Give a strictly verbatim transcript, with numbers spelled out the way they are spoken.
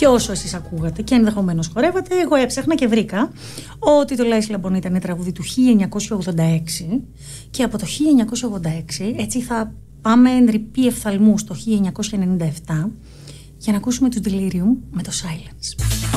Και όσο εσείς ακούγατε και ενδεχομένως χορεύατε, εγώ έψαχνα και βρήκα ότι το Λάισι Λαμπονέ ήταν τραγούδι του χίλια εννιακόσια ογδόντα έξι και από το χίλια εννιακόσια ογδόντα έξι έτσι θα πάμε ρηπή εφθαλμού στο χίλια εννιακόσια ενενήντα επτά για να ακούσουμε τους Delirium με το Silence.